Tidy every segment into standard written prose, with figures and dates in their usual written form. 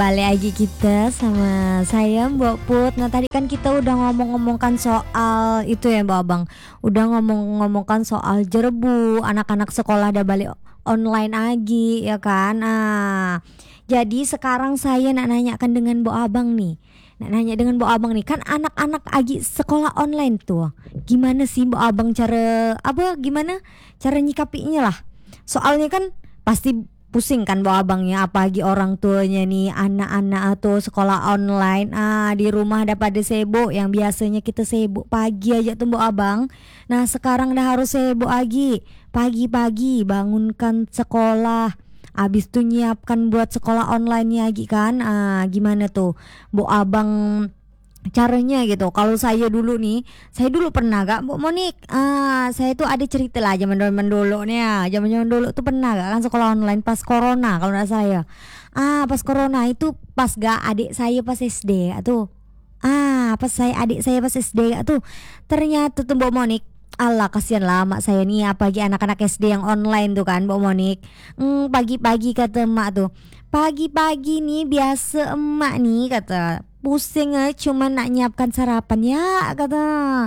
Balik lagi kita sama saya Mbak Put. Nah tadi kan kita udah ngomong-ngomongkan soal itu ya Mbak Abang. Udah ngomong-ngomongkan soal jerbu, anak-anak sekolah udah balik online lagi ya kan. Nah jadi sekarang saya nak nanyakan dengan Mbak Abang nih. Nak nanya dengan Mbak Abang nih, kan anak-anak lagi sekolah online tuh. Gimana sih Mbak Abang gimana cara nyikapinya lah. Soalnya kan pasti pusing kan bawa abangnya, apalagi orang tuanya nih, anak-anak atau sekolah online di rumah ada pada sibuk, yang biasanya kita sibuk pagi aja tuh bawa abang. Nah sekarang dah harus sibuk lagi pagi-pagi bangunkan sekolah, habis tuh nyiapkan buat sekolah online lagi kan. Gimana tuh bu abang caranya gitu? Kalau saya dulu pernah gak Bu Monik, saya tuh ada cerita lah zaman dulu nih ya. Zaman dulu tuh pernah gak kan sekolah online pas corona kalau nggak saya. Pas corona itu pas gak adik saya pas SD atau adik saya pas SD tuh, ternyata tuh Bu Monik, Allah kasihan lah mak saya nih, apalagi anak-anak SD yang online tuh kan Bu Monik. Pagi-pagi kata emak tuh, pagi-pagi nih biasa emak nih kata pusing cuma nak nyiapkan sarapan ya kata.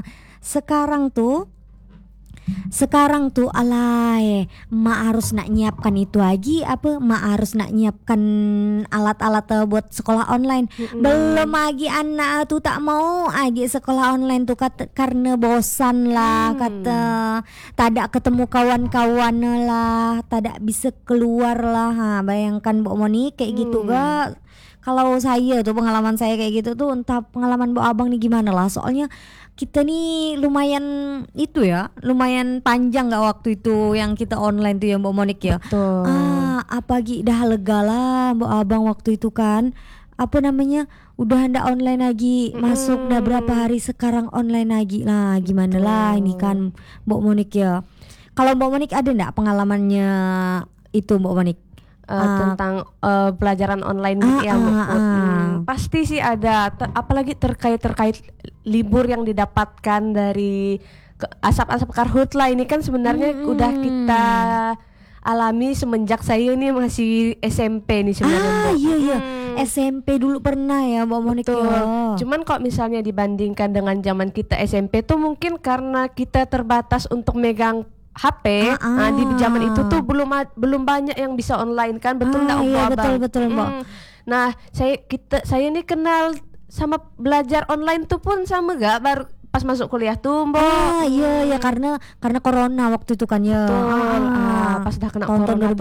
Sekarang tuh alay emak harus nak nyiapkan itu lagi, emak harus nak nyiapkan alat-alat buat sekolah online. Belum lagi anak tuh tak mau lagi sekolah online tuh karena bosan lah kata, tak ada ketemu kawan-kawan lah, tak ada bisa keluar lah. Bayangkan Bu Moni kayak gitu gak. Kalau saya tuh pengalaman saya kayak gitu tuh, entah pengalaman Bu Abang nih gimana lah. Soalnya kita nih lumayan panjang gak waktu itu yang kita online tuh ya Mbak Monik ya. Betul. Apalagi dah lega lah Mbak Abang waktu itu kan. Udah anda online lagi, masuk dah berapa hari sekarang online lagi lah. Gimana lah ini kan Mbak Monik ya. Kalau Mbak Monik ada enggak pengalamannya itu Mbak Monik? Tentang pelajaran online ya pasti sih ada, apalagi terkait libur yang didapatkan dari asap-asap karhutla ini kan sebenarnya udah kita alami semenjak saya ini masih SMP nih sebenarnya. Iya. SMP dulu pernah ya Mbak Monik ya. Cuman kok misalnya dibandingkan dengan zaman kita SMP tuh mungkin karena kita terbatas untuk megang HP, di zaman itu tuh belum banyak yang bisa online kan, betul nggak Abang? Betul Mbak. Nah saya ini kenal sama belajar online tuh pun sama gak baru pas masuk kuliah tuh Mbak. Iya karena corona waktu itu kan ya. Pas dah kena tahun corona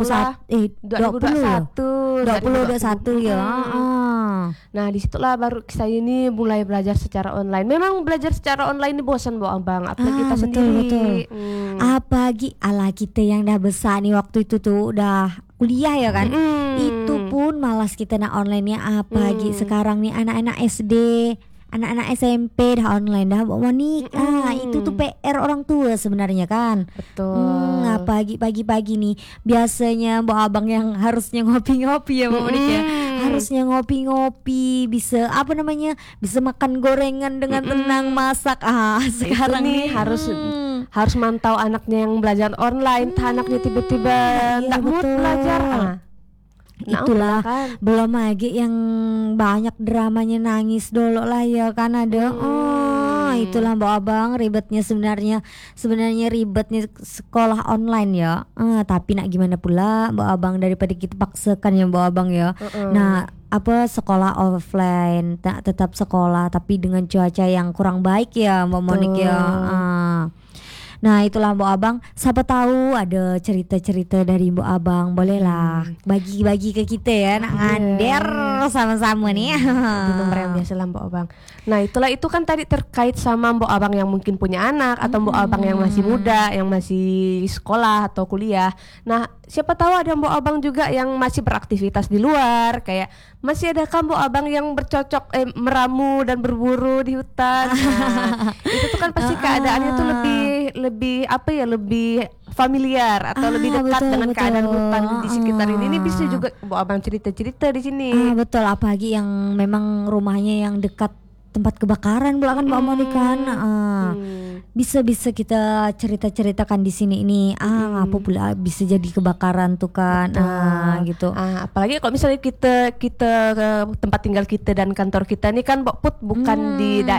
2021 ya. Nah disitulah baru saya ini mulai belajar secara online. Memang belajar secara online ini bosan Bu Abang, apalagi kita sendiri. Betul. Apalagi ala kita yang dah besar nih waktu itu tuh udah kuliah ya kan. Itu pun malas kita nak online-nya, apalagi sekarang nih anak-anak SD, anak-anak SMP dah online dah Bu Monik. Itu tuh PR orang tua sebenarnya kan. Betul. Apalagi pagi-pagi nih biasanya Bu Abang yang harusnya ngopi-ngopi ya Bu Monik ya. Harusnya ngopi-ngopi, bisa bisa makan gorengan dengan tenang, masak. Sekarang nih harus mantau anaknya yang belajar online. Anaknya tiba-tiba tak mood belajar. Itulah kan. Belum lagi yang banyak dramanya nangis dulu lah ya kan ada. Itulah Mbak Abang ribetnya sebenarnya ribetnya sekolah online ya. Tapi nak gimana pula Mbak Abang, daripada kita paksakan ya Mbak Abang ya. Nah sekolah offline tetap sekolah tapi dengan cuaca yang kurang baik ya Mbak Monik ya. Nah itulah Mbak Abang, siapa tahu ada cerita-cerita dari Mbak Abang, bolehlah bagi-bagi ke kita ya, nak ngander sama-sama nih di nomor yang biasa lah Mbak Abang. Nah itu kan tadi terkait sama Mbak Abang yang mungkin punya anak atau Mbak Abang yang masih muda, yang masih sekolah atau kuliah. Nah siapa tahu ada Mbak Abang juga yang masih beraktivitas di luar, kayak masih ada kan Mbak Abang yang bercocok meramu dan berburu di hutan. Itu tuh kan pasti keadaannya tuh lebih familiar atau lebih dekat dengan keadaan hutan di sekitar ini. Ini bisa juga Bu Abang cerita-cerita di sini. Betul, apalagi yang memang rumahnya yang dekat tempat kebakaran pula kan Mbak Moni kan. Bisa kita ceritakan di sini ini ngapa pula bisa jadi kebakaran tuh kan. Gitu. Apalagi kalau misalnya kita tempat tinggal kita dan kantor kita ini kan Mbak Put bukan di